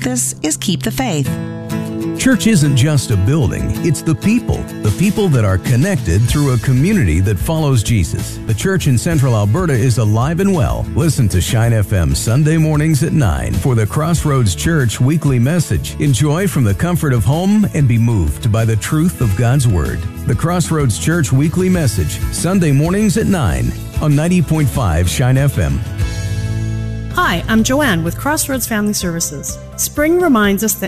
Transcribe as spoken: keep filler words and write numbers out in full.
This is Keep the Faith. Church isn't just a building, it's the people. The people that are connected through a community that follows Jesus. The church in Central Alberta is alive and well. Listen to Shine F M Sunday mornings at nine for the Crossroads Church weekly message. Enjoy from the comfort of home and be moved by the truth of God's Word. The Crossroads Church weekly message, Sunday mornings at nine on ninety point five Shine F M. Hi, I'm Joanne with Crossroads Family Services. Spring reminds us that